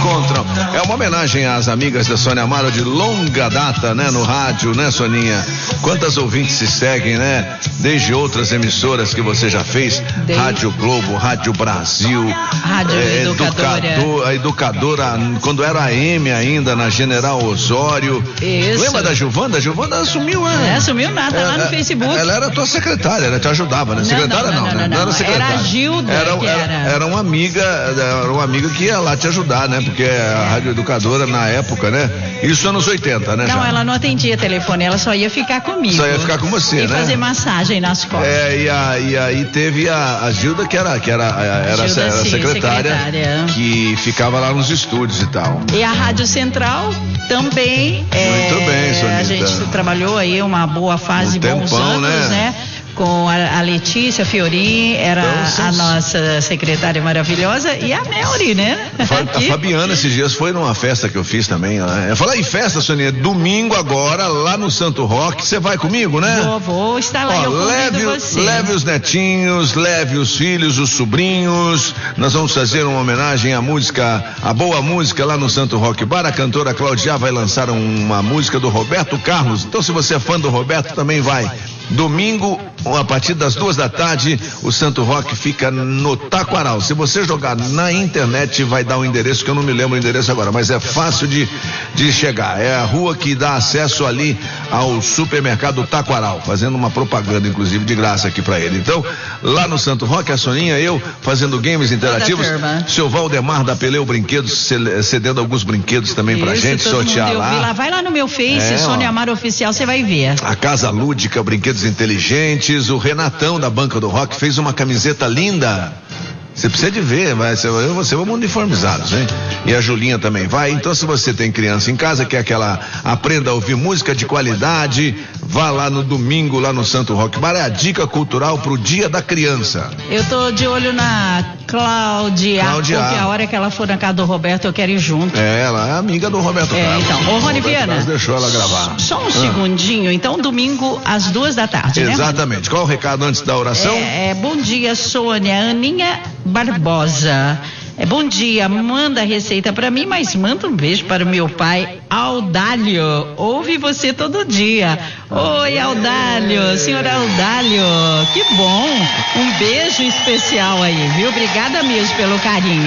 encontram. É uma homenagem às amigas da Sônia Amaro de longa data, né? No rádio, né, Soninha? Quantas ouvintes se seguem, né? Desde outras emissoras que você já fez. Rádio Globo, Rádio Brasil. Rádio Educadora. A Educadora, quando era AM ainda, na General Osório. Isso. Lembra da Giovana? A Giovana assumiu, né? Assumiu nada, lá no Facebook. Ela era tua secretária, ela te ajudava, né? Secretária não, né? Não era secretária. Era a Gilda Era uma amiga que ia lá te ajudar, né? Porque a Rádio Educadora na época, né? Isso anos 80, né? Não, já. Ela não atendia telefone, ela só ia ficar comigo. Só ia ficar com você, e né? fazer massagem nas costas. E aí teve a Gilda, que era Gilda, secretária, que ficava lá nos estúdios e tal. E a Rádio Central também. Muito bem, Sonita. A gente trabalhou aí uma boa fase, bons anos, né? Com a Letícia Fiorin, era a nossa secretária maravilhosa, e a Melri, né? A Fabiana, esses dias, foi numa festa que eu fiz também. Eu falei em festa, Sonia, domingo agora, lá no Santo Roque, você vai comigo, né? Vou estar lá, leve os netinhos, leve os filhos, os sobrinhos. Nós vamos fazer uma homenagem à música, a boa música lá no Santo Roque Bar. A cantora Claudia vai lançar uma música do Roberto Carlos. Então, se você é fã do Roberto, também vai. Domingo, a partir das 2h, o Santo Roque fica no Taquaral. Se você jogar na internet, vai dar um endereço, que eu não me lembro o endereço agora, mas é fácil de chegar. É a rua que dá acesso ali ao supermercado Taquaral, fazendo uma propaganda, inclusive, de graça aqui pra ele. Então, lá no Santo Roque, a Soninha, eu, fazendo games interativos, seu Valdemar da Peleu Brinquedos, cedendo alguns brinquedos também pra gente, sortear lá. Vai lá no meu Face, Sônia Amaro Oficial, você vai ver. A Casa Lúdica, brinquedos inteligentes, o Renatão da Banca do Rock fez uma camiseta linda. Você precisa de ver, eu e você vamos uniformizados, hein? E a Julinha também vai. Então, se você tem criança em casa, quer que ela aprenda a ouvir música de qualidade, vá lá no domingo, lá no Santo Roque Bar. É a dica cultural pro Dia da Criança. Eu tô de olho na Cláudia, porque a hora que ela for na casa do Roberto, eu quero ir junto. Ela é amiga do Roberto Carlos. Então, ô Rony Viana, deixou ela gravar. Só um segundinho, então, domingo às 2h, né? Exatamente. Qual o recado antes da oração? Bom dia, Sônia. Aninha Barbosa. Bom dia, manda a receita pra mim, mas manda um beijo para o meu pai, Audálio. Ouve você todo dia. Oi, Audálio, senhor Audálio, que bom. Um beijo especial aí, viu? Obrigada mesmo pelo carinho.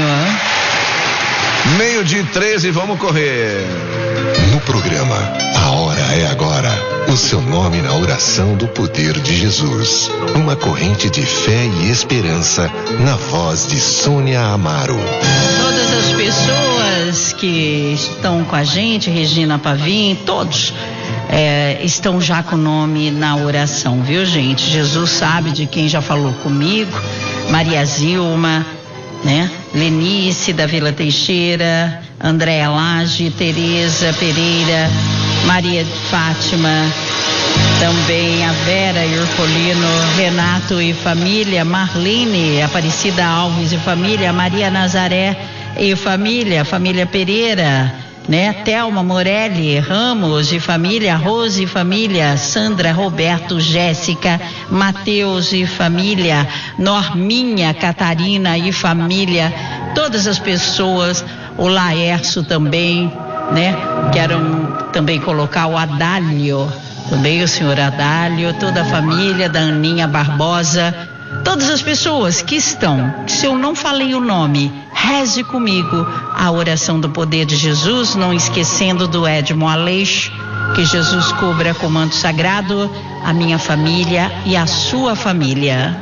12:13, vamos correr. No programa A Hora é Agora. O seu nome na oração do poder de Jesus. Uma corrente de fé e esperança na voz de Sônia Amaro. Todas as pessoas que estão com a gente, Regina Pavim, todos estão já com o nome na oração, viu, gente? Jesus sabe de quem já falou comigo. Maria Zilma, né? Lenice da Vila Teixeira, Andréa Lage, Tereza Pereira, Maria de Fátima, também a Vera Irfolino, Renato e família, Marlene Aparecida Alves e família, Maria Nazaré e família Pereira, né? Thelma Morelli Ramos e família, Rose e família, Sandra, Roberto, Jéssica, Mateus e família, Norminha, Catarina e família, todas as pessoas, o Laércio também, né? Quero também colocar o Adálio, também o senhor Adálio, toda a família da Aninha Barbosa, todas as pessoas que estão, se eu não falei o nome, reze comigo a oração do poder de Jesus, não esquecendo do Edmo Aleixo, que Jesus cubra com manto sagrado a minha família e a sua família.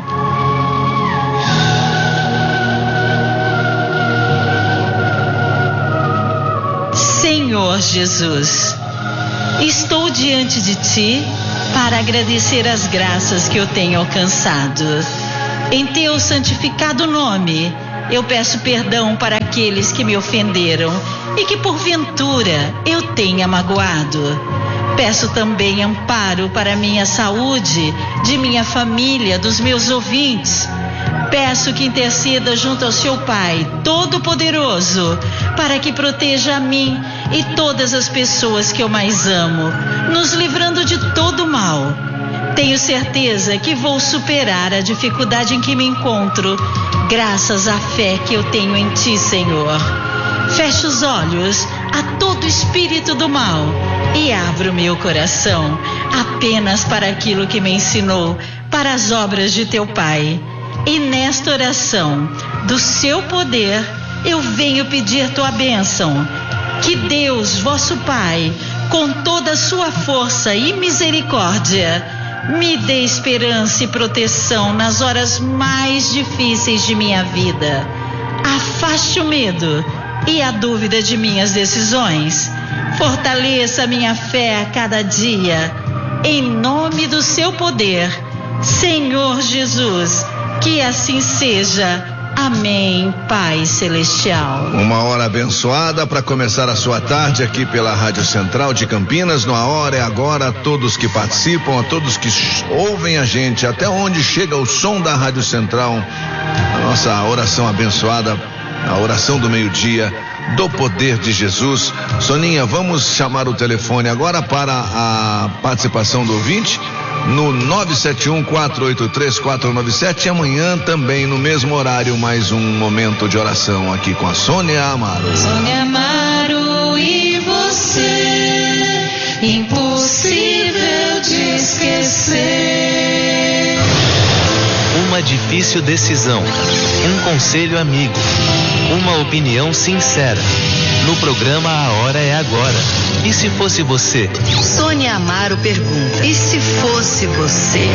Senhor Jesus, estou diante de Ti para agradecer as graças que eu tenho alcançado. Em Teu santificado nome, eu peço perdão para aqueles que me ofenderam e que porventura eu tenha magoado. Peço também amparo para minha saúde, de minha família, dos meus ouvintes. Peço que interceda junto ao seu Pai Todo-Poderoso para que proteja a mim e todas as pessoas que eu mais amo, nos livrando de todo mal. Tenho certeza que vou superar a dificuldade em que me encontro, graças à fé que eu tenho em Ti, Senhor. Fecho os olhos a todo espírito do mal e abro meu coração apenas para aquilo que me ensinou, para as obras de teu Pai. E nesta oração do seu poder, eu venho pedir tua bênção. Que Deus, vosso Pai, com toda a sua força e misericórdia, me dê esperança e proteção nas horas mais difíceis de minha vida. Afaste o medo e a dúvida de minhas decisões. Fortaleça minha fé a cada dia. Em nome do seu poder, Senhor Jesus, que assim seja. Amém, Pai Celestial. Uma hora abençoada para começar a sua tarde aqui pela Rádio Central de Campinas. No A Hora é Agora, a todos que participam, a todos que ouvem a gente, até onde chega o som da Rádio Central, a nossa oração abençoada, a oração do meio-dia, do poder de Jesus. Soninha, vamos chamar o telefone agora para a participação do ouvinte no 971-483-497 e amanhã também no mesmo horário mais um momento de oração aqui com a Sônia Amaro. Sônia Amaro e você, impossível de esquecer. Uma difícil decisão, um conselho amigo, uma opinião sincera. No programa A Hora é Agora. E se fosse você? Sônia Amaro pergunta: e se fosse você?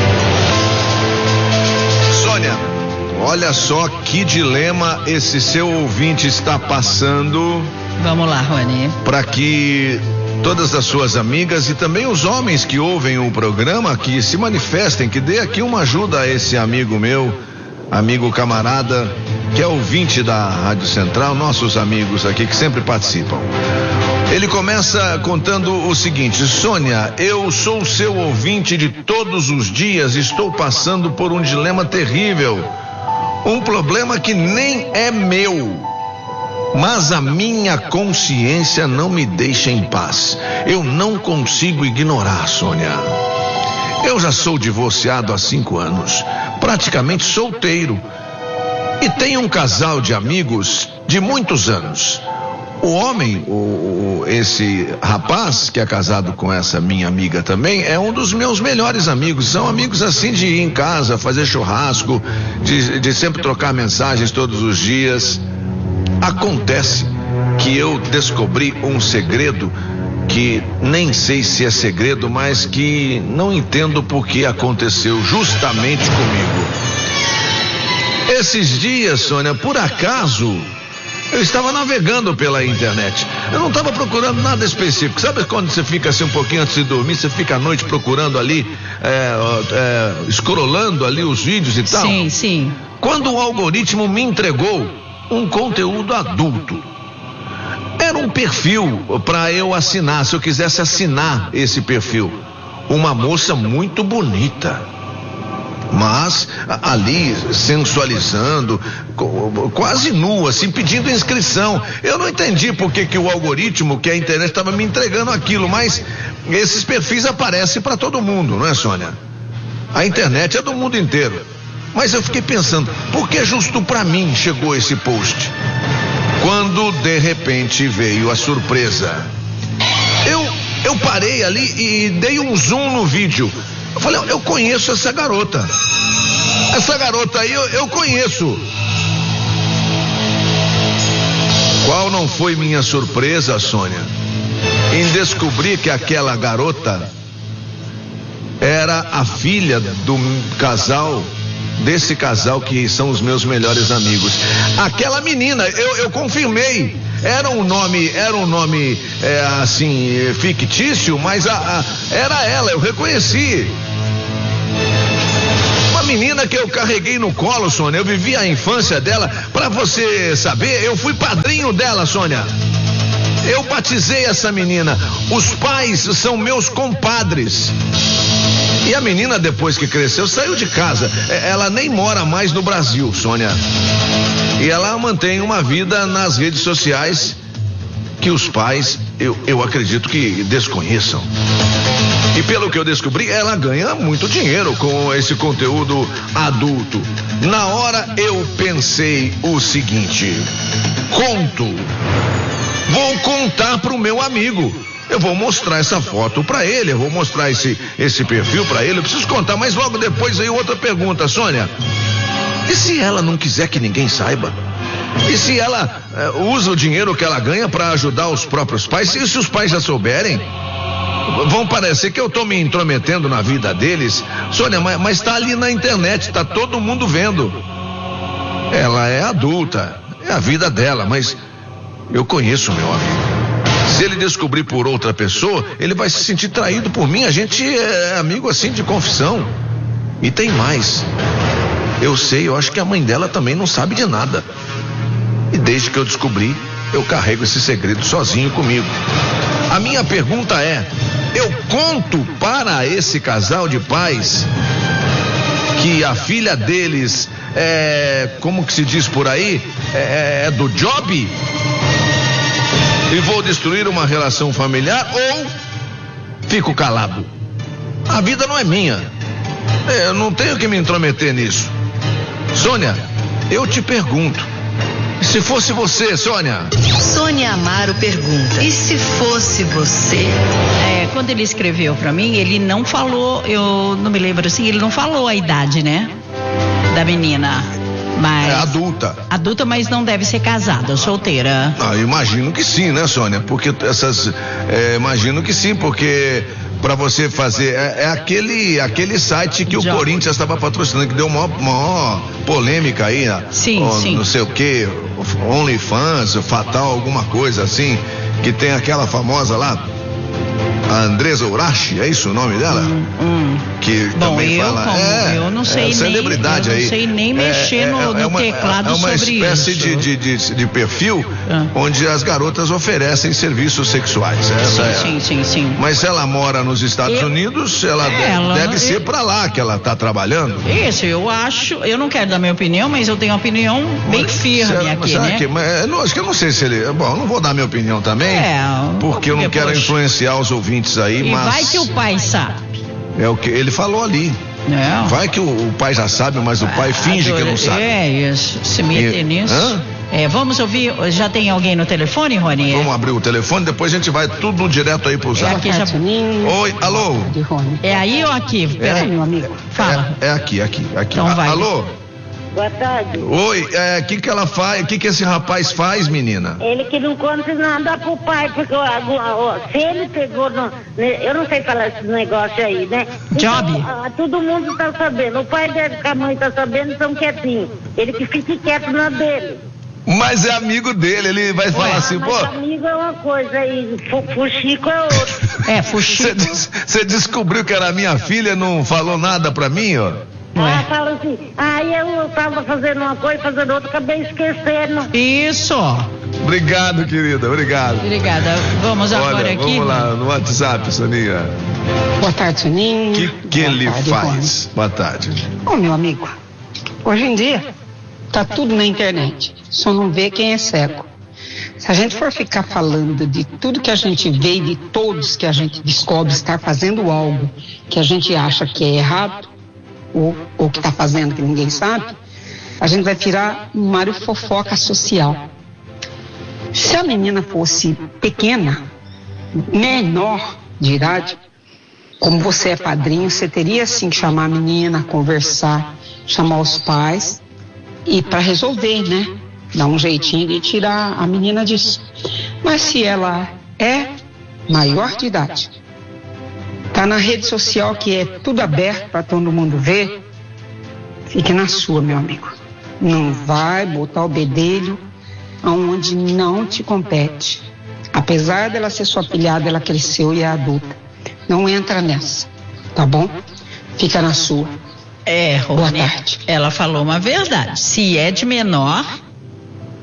Sônia, olha só que dilema esse seu ouvinte está passando. Vamos lá, Rony. Para que todas as suas amigas e também os homens que ouvem o programa que se manifestem, que dê aqui uma ajuda a esse amigo meu, amigo camarada, que é ouvinte da Rádio Central, nossos amigos aqui que sempre participam. Ele começa contando o seguinte: Sônia, eu sou seu ouvinte de todos os dias, estou passando por um dilema terrível, um problema que nem é meu, mas a minha consciência não me deixa em paz. Eu não consigo ignorar, Sônia. Eu já sou divorciado há 5 anos, praticamente solteiro, e tenho um casal de amigos de muitos anos. O homem, esse rapaz que é casado com essa minha amiga também, é um dos meus melhores amigos. São amigos assim de ir em casa, fazer churrasco, de sempre trocar mensagens todos os dias. Acontece que eu descobri um segredo que nem sei se é segredo, mas que não entendo por que aconteceu justamente comigo. Esses dias, Sônia, por acaso, eu estava navegando pela internet. Eu não estava procurando nada específico. Sabe quando você fica assim um pouquinho antes de dormir, você fica à noite procurando ali, escrolando ali os vídeos e tal? Sim, sim. Quando o algoritmo me entregou um conteúdo adulto. Era um perfil para eu assinar, se eu quisesse assinar esse perfil. Uma moça muito bonita, mas ali sensualizando, quase nua, assim, pedindo inscrição. Eu não entendi por que o algoritmo, que a internet estava me entregando aquilo, mas esses perfis aparecem para todo mundo, não é, Sônia? A internet é do mundo inteiro. Mas eu fiquei pensando, por que justo para mim chegou esse post? Quando de repente veio a surpresa. Eu parei ali e dei um zoom no vídeo. Eu falei, eu conheço essa garota. Essa garota aí eu conheço. Qual não foi minha surpresa, Sônia, em descobrir que aquela garota era a filha do casal, desse casal que são os meus melhores amigos. Aquela menina, eu confirmei, era um nome assim, fictício, mas era ela, eu reconheci. Uma menina que eu carreguei no colo, Sônia, eu vivi a infância dela. Pra você saber, eu fui padrinho dela, Sônia. Eu batizei essa menina. Os pais são meus compadres. E a menina, depois que cresceu, saiu de casa. Ela nem mora mais no Brasil, Sônia. E ela mantém uma vida nas redes sociais que os pais, eu acredito que desconheçam. E pelo que eu descobri, ela ganha muito dinheiro com esse conteúdo adulto. Na hora eu pensei o seguinte: conto Vou contar pro meu amigo. Eu vou mostrar essa foto pra ele, eu vou mostrar esse perfil pra ele. Eu preciso contar, mas logo depois aí outra pergunta, Sônia. E se ela não quiser que ninguém saiba? E se ela usa o dinheiro que ela ganha pra ajudar os próprios pais? E se os pais já souberem? Vão parecer que eu tô me intrometendo na vida deles. Sônia, mas tá ali na internet, tá todo mundo vendo. Ela é adulta, é a vida dela, mas eu conheço meu amigo. Se ele descobrir por outra pessoa, ele vai se sentir traído por mim. A gente é amigo assim de confissão. E tem mais. Eu acho que a mãe dela também não sabe de nada. E desde que eu descobri, eu carrego esse segredo sozinho comigo. A minha pergunta é: eu conto para esse casal de pais que a filha deles como que se diz por aí, é do job? E vou destruir uma relação familiar ou fico calado? A vida não é minha. Eu não tenho que me intrometer nisso. Sônia, eu te pergunto, se fosse você, Sônia? Sônia Amaro pergunta: e se fosse você? Quando ele escreveu pra mim, ele não falou, eu não me lembro assim, ele não falou a idade, né? Da menina. Mas adulta, mas não deve ser casada, solteira. Imagino que sim, né, Sônia? Porque imagino que sim, porque pra você fazer, aquele site que o Corinthians estava patrocinando, que deu maior polêmica aí, sim. Não sei o que, OnlyFans, Fatal, alguma coisa assim, que tem aquela famosa lá, a Andressa Urashi, é isso o nome dela? Que também fala. Eu não sei celebridade nem, aí. Eu não sei nem mexer no teclado sobre isso. É uma espécie de perfil onde as garotas oferecem serviços sexuais. Sim. Mas se ela mora nos Estados Unidos, ela deve ser pra lá que ela tá trabalhando. Isso, eu acho. Eu não quero dar minha opinião, mas eu tenho uma opinião bem firme aqui, né? Acho que eu não sei se ele. Bom, eu não vou dar minha opinião também, porque eu não quero influenciar os ouvintes aí, mas vai que o pai sabe. É o que ele falou ali. Não. Vai que o pai já sabe, mas o pai finge que não sabe. Isso. Se meter nisso. Vamos ouvir. Já tem alguém no telefone, Rony? Vamos abrir o telefone, depois a gente vai tudo direto aí pro Zap. Aqui já... Oi, alô? É aí ou aqui? Peraí, meu amigo. Fala. É aqui. Então vai. Alô? Boa tarde. Oi, o que ela faz? O que esse rapaz faz, menina? Ele que não conta nada pro pai, porque se ele pegou eu não sei falar esse negócio aí, né? Job. Então, todo mundo tá sabendo. O pai dele que a mãe tá sabendo, estão quietinhos. Ele que fique quieto na dele. Mas é amigo dele, ele vai falar assim, mas amigo é uma coisa e fuxico é outra. Fuxico. Você descobriu que era minha filha, não falou nada pra mim, ó? Fala assim, aí eu tava fazendo uma coisa, fazendo outra, acabei esquecendo. Isso. Obrigado, querida, obrigado. Obrigada. Vamos agora aqui. Vamos lá, no WhatsApp, Soninha. Boa tarde, Soninha. O que ele faz? Boa tarde. Meu amigo, hoje em dia tá tudo na internet, só não vê quem é cego. Se a gente for ficar falando de tudo que a gente vê e de todos que a gente descobre estar fazendo algo que a gente acha que é errado, ou que está fazendo que ninguém sabe, a gente vai virar um Mário Fofoca social. Se a menina fosse pequena, menor de idade, como você é padrinho, você teria sim que chamar a menina, conversar, chamar os pais e para resolver, né? Dar um jeitinho de tirar a menina disso. Mas se ela é maior de idade, tá na rede social que é tudo aberto para todo mundo ver, fique na sua, meu amigo. Não vai botar o bedelho aonde não te compete. Apesar dela ser sua filhada, ela cresceu e é adulta. Não entra nessa, tá bom? Fica na sua. Rony, boa tarde. Ela falou uma verdade. Se é de menor,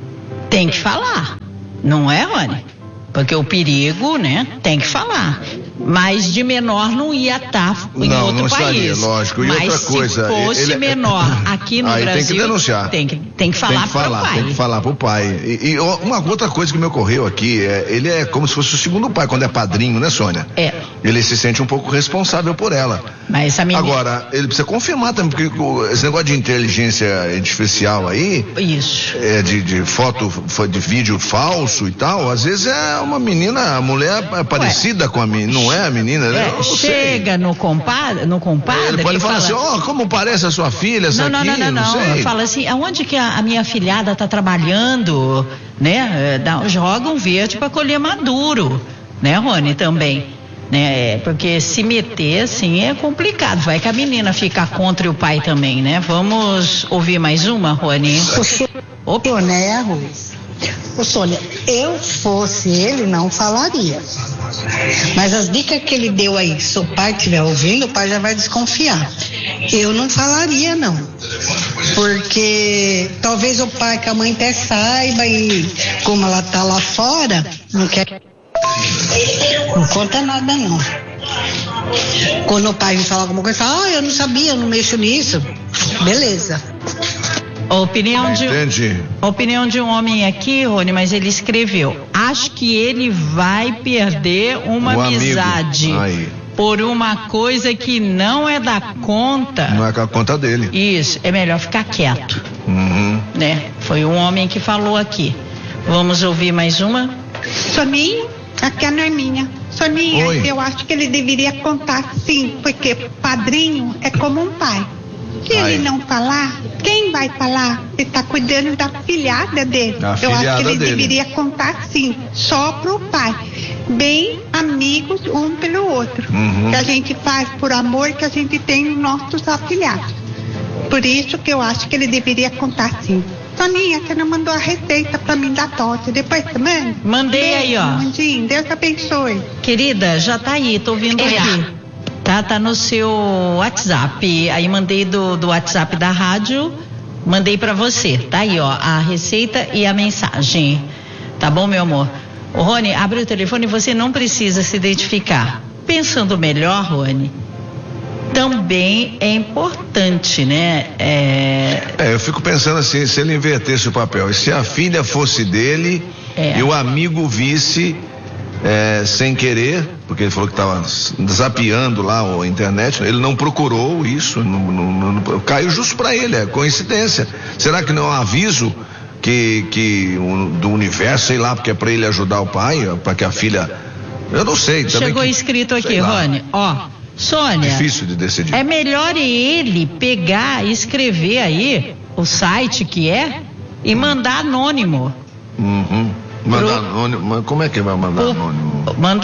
tem que falar. Não é, Rony? Porque o perigo, né, tem que falar. Mas de menor não ia estar em outro não país. Estaria, lógico. E mas outra coisa, se fosse menor aqui no Brasil, tem que denunciar. Tem que falar pro pai. Tem que falar pro pai. E uma outra coisa que me ocorreu aqui, ele é como se fosse o segundo pai, quando é padrinho, né, Sônia? É. Ele se sente um pouco responsável por ela. Mas essa menina... Agora, ele precisa confirmar também, porque esse negócio de inteligência artificial aí... Isso. De foto, de vídeo falso e tal, às vezes é uma menina, a mulher é parecida com a menina, não é a menina, né? Chega no compadre, ele pode falar assim, como parece a sua filha, essa não, aqui, não. sei. Fala assim, aonde que a minha filhada tá trabalhando, né? Joga um verde para colher maduro, né, Rony, também. Né? Porque se meter assim é complicado, vai que a menina fica contra o pai também, né? Vamos ouvir mais uma, Rony? Eu, né, Ô Sônia, eu fosse ele, não falaria. Mas as dicas que ele deu aí, se o pai estiver ouvindo, o pai já vai desconfiar. Eu não falaria, não. Porque talvez o pai que a mãe até saiba e como ela tá lá fora, não conta nada, não. Quando o pai me fala alguma coisa, eu não sabia, eu não mexo nisso. Beleza. A opinião de um homem aqui, Rony, mas ele escreveu: acho que ele vai perder uma amizade por uma coisa que não é da conta. Não é da conta dele. Isso, é melhor ficar quieto. Né? Foi um homem que falou aqui. Vamos ouvir mais uma? Soninho, aqui é a Norminha. Soninha, eu acho que ele deveria contar sim, porque padrinho é como um pai. Se ele não falar, quem vai falar? Ele está cuidando da filhada dele. Eu acho que ele deveria contar sim, só pro pai. Bem amigos um pelo outro. Que a gente faz por amor que a gente tem nos nossos afilhados. Por isso que eu acho que ele deveria contar sim. Soninha, você não mandou a receita pra mim da tosse. Depois também? Mandei aí, ó. Deus abençoe. Querida, já tá aí, tô vindo aqui. Tá no seu WhatsApp. Aí mandei do WhatsApp da rádio, mandei pra você. Tá aí, ó, a receita e a mensagem. Tá bom, meu amor? Ô, Rony, abre o telefone e você não precisa se identificar. Pensando melhor, Rony, também é importante, né? Eu fico pensando assim, se ele invertesse o papel, e se a filha fosse dele e o amigo visse sem querer, porque ele falou que estava zapeando lá a internet, ele não procurou isso, não caiu justo para ele, é coincidência. Será que não é um aviso do universo, sei lá, porque é para ele ajudar o pai, para que a filha, eu não sei. Chegou escrito aqui, Rony, ó, Sônia, difícil de decidir. É melhor ele pegar e escrever aí o site que e mandar anônimo. Mandar anônimo, como é que vai mandar anônimo?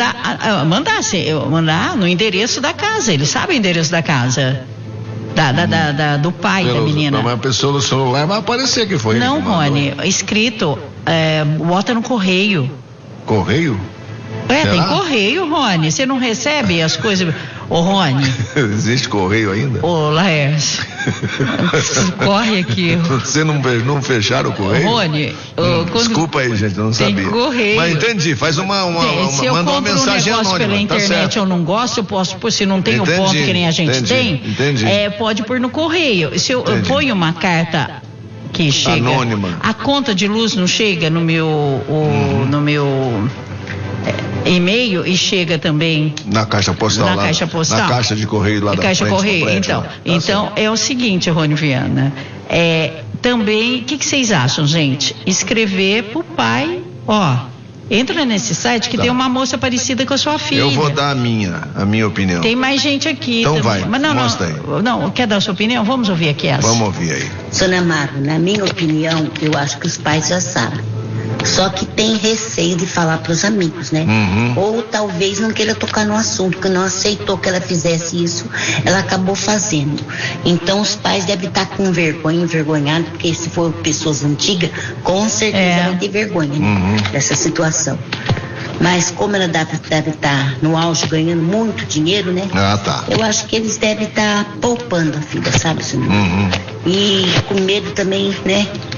Mandar no endereço da casa, ele sabe o endereço da casa. Do pai da menina. Mas a pessoa no celular vai aparecer que foi. Não, Rony, escrito, bota no correio. Correio? Tem correio, Rony. Você não recebe as coisas. Ô, Rony. Existe correio ainda? Ô, Laércio. Corre aqui. Você não fecharam o correio? Rony. Desculpa aí, gente, eu não sabia. Correio. Mas entendi, faz se eu manda uma mensagem anônima. Pela internet eu não gosto, eu posso pôr, se não tem o ponto que nem a gente tem. Entendi. Pode pôr no correio. Se eu ponho uma carta que chega. Anônima. A conta de luz não chega no meu. No meu e-mail e chega também na caixa postal, na caixa de correio lá da caixa frente, correio, prédio, então é o seguinte, Rony Viana, também, o que vocês acham, gente? Escrever pro pai, entra nesse site que tem uma moça parecida com a sua filha. Eu vou dar a minha opinião. Tem mais gente aqui. Então também. vai, mas mostra aí. Não, quer dar a sua opinião? Vamos ouvir aqui essa. Vamos ouvir aí. Sônia Amaro, na minha opinião, eu acho que os pais já sabem. Só que tem receio de falar para os amigos, né? Ou talvez não queira tocar no assunto, porque não aceitou que ela fizesse isso, ela acabou fazendo. Então os pais devem estar com vergonha, envergonhados, porque se for pessoas antigas, com certeza vai ter vergonha, né? Dessa situação. Mas como ela deve estar no auge ganhando muito dinheiro, né? Tá. Eu acho que eles devem estar poupando a filha, sabe, senhor? E com medo também, né?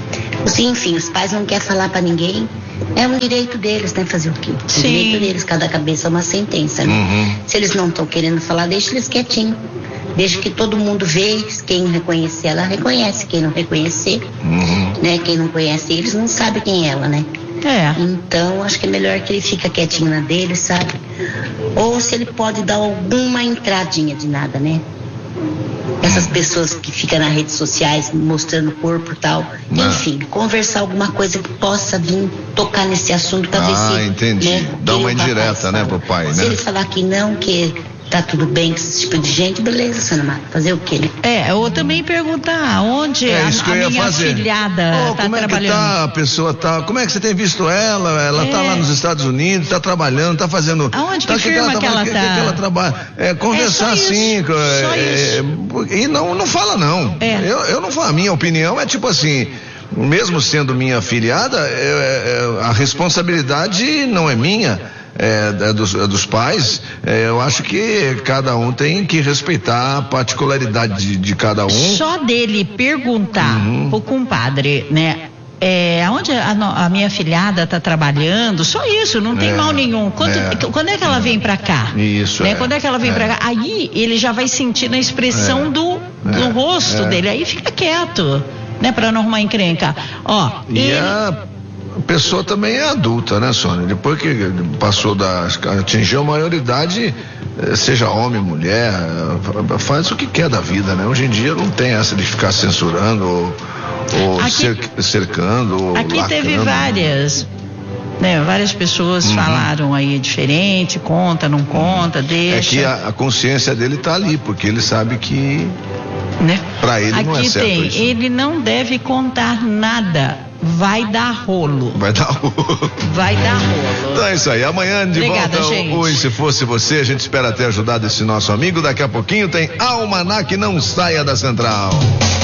Enfim, os pais não querem falar pra ninguém. É um direito deles, né? Fazer o quê? É direito deles, cada cabeça é uma sentença, né? Se eles não estão querendo falar, deixa eles quietinhos. Deixa que todo mundo vê, quem reconhecer ela reconhece, quem não reconhecer, né? Quem não conhece eles não sabe quem é ela, né? Então, acho que é melhor que ele fique quietinho na dele, sabe? Ou se ele pode dar alguma entradinha de nada, né? Essas pessoas que ficam nas redes sociais mostrando o corpo e tal. Enfim, conversar alguma coisa que possa vir tocar nesse assunto. Talvez entendi. Né, dá uma indireta, né, pro pai, se né? ele falar que não, que tá tudo bem com esse tipo de gente, beleza, Sônia Mara, fazer o quê, né? Ou também perguntar onde a minha afilhada tá como trabalhando. É que tá, a pessoa tá, como é que você tem visto ela? Ela tá lá nos Estados Unidos, tá trabalhando, tá fazendo... Aonde que firma que ela tá? Que ela trabalha? Conversar assim, e não fala não. Eu não falo, a minha opinião é tipo assim, mesmo sendo minha afilhada, a responsabilidade não é minha. Dos pais, eu acho que cada um tem que respeitar a particularidade de cada um. Só dele perguntar pro compadre, né? Onde a minha filhada está trabalhando, só isso, não tem mal nenhum. Quando é que ela vem para cá? Isso, né? Quando é que ela vem para cá? Aí ele já vai sentir na expressão do rosto dele, aí fica quieto, né? Para não arrumar encrenca. A pessoa também é adulta, né, Sônia? Depois que atingiu a maioridade, seja homem, mulher, faz o que quer da vida, né? Hoje em dia não tem essa de ficar censurando ou cercando. Aqui lacrando. Teve várias pessoas falaram aí diferente, conta, não conta, deixa. É que a consciência dele tá ali, porque ele sabe que pra ele não é certo tem, isso. Ele não deve contar nada. Vai dar rolo. Então é isso aí. Amanhã de volta o E Se Fosse Você. A gente espera ter ajudado esse nosso amigo. Daqui a pouquinho tem Almanac, não saia da Central.